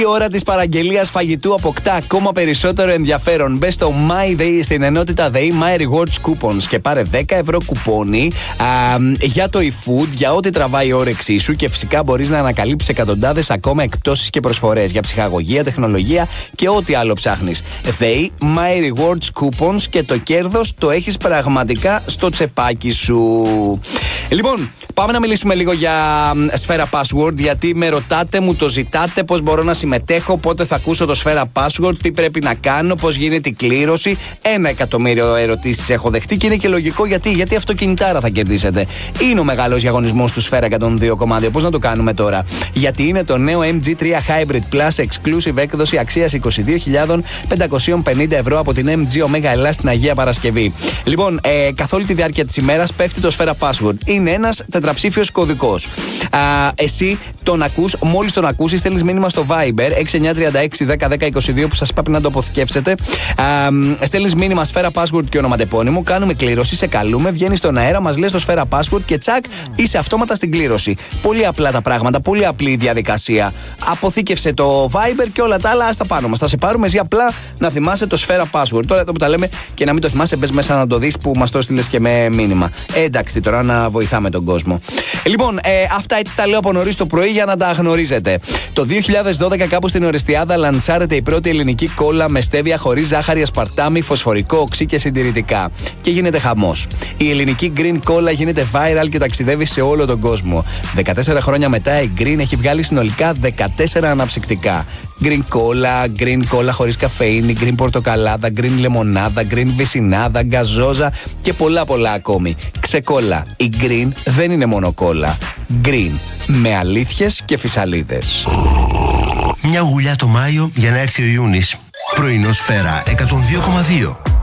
Η ώρα της παραγγελίας φαγητού αποκτά ακόμα περισσότερο ενδιαφέρον. Μπες στο στην ενότητα ΔΕΗ My Rewards Coupons και πάρε 10 ευρώ κουπόνι για το eFood, για ό,τι τραβάει η όρεξή σου, και φυσικά μπορείς να ανακαλύψεις εκατοντάδες ακόμα εκπτώσεις και προσφορές για ψυχαγωγία, τεχνολογία και ό,τι άλλο ψάχνεις. ΔΕΗ My Rewards Coupons, και το κέρδος το έχεις πραγματικά στο τσεπάκι σου. Λοιπόν, πάμε να μιλήσουμε λίγο για σφαίρα password, γιατί με ρωτάτε, μου το ζητάτε, πώς μπορώ να συμμετέχω, πότε θα ακούσω το σφαίρα password, τι πρέπει να κάνω, πώς γίνεται η κλήρωση. 1 εκατομμύριο ερωτήσεις έχω δεχτεί και είναι και λογικό, γιατί αυτοκινητάρα θα κερδίσετε. Είναι ο μεγάλος διαγωνισμός του Σφαίρα 102,2. Πώς να το κάνουμε τώρα? Γιατί είναι το νέο MG3 Hybrid Plus Exclusive έκδοση αξίας 22.550 ευρώ από την MG Omega Ελλάς στην Αγία Παρασκευή. Λοιπόν, καθ' όλη τη διάρκεια της ημέρας πέφτει το Σφαίρα Password. Είναι ένας τετραψήφιος κωδικός. Εσύ τον ακούς, μόλις τον ακούσεις, στέλνεις μήνυμα στο Viber 6936 10 10 22 που σας είπα να το αποθηκεύσετε. Στέλνεις μήνυμα Σφαίρα Password και ονοματεπώνυμο. Κάνουμε κλήρωση, σε καλούμε, βγαίνεις στον αέρα, μας λες το Σφαίρα Password και τσακ, είσαι αυτόματα στην κλήρωση. Πολύ απλά τα πράγματα, πολύ απλή η διαδικασία. Αποθήκευσε το Viber και όλα τα άλλα, άστα πάνω μας. Θα σε πάρουμε, εσύ απλά να θυμάσαι το Σφαίρα Password. Τώρα εδώ που τα λέμε και να μην το θυμάσαι, μπες μέσα να το δεις που μας το στείλες και με μήνυμα. Εντάξει, τώρα να βοηθάμε τον κόσμο. Λοιπόν, αυτά έτσι τα λέω από νωρίς το πρωί για να τα γνωρίζετε. Το 2012 κάπου στην Ορεστιάδα λανσάρεται η πρώτη ελληνική κόλλα με στέβια χωρίς ζάχαρη, ασπαρτάμι, φωσφορικό, οξύ και συντηρητικά. Και γίνεται χαμός. Η ελληνική Green Cola γίνεται viral και ταξιδεύει σε όλο τον κόσμο. 14 χρόνια μετά η Green έχει βγάλει συνολικά 14 αναψυκτικά. Green Cola χωρίς καφεΐνη, Green πορτοκαλάδα, Green λεμονάδα, Green βυσινάδα, γκαζόζα και πολλά ακόμη. Ξεκόλα. Η Green δεν είναι μόνο κόλλα. Green. Με αλήθειες και φυσαλίδες. Μια γουλιά το Μάιο για να έρθει ο Ιούνις. Πρωινό Σφαίρα 102,2.